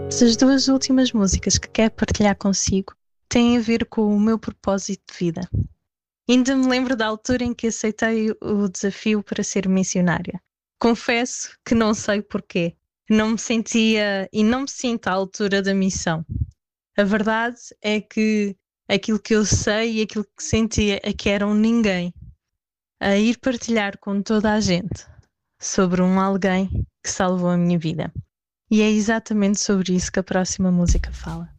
As duas últimas músicas que quero partilhar consigo têm a ver com o meu propósito de vida. Ainda me lembro da altura em que aceitei o desafio para ser missionária. Confesso que não sei porquê. Não me sentia e não me sinto à altura da missão. A verdade é que aquilo que eu sei e aquilo que sentia é que era um ninguém a ir partilhar com toda a gente sobre um alguém que salvou a minha vida. E é exatamente sobre isso que a próxima música fala.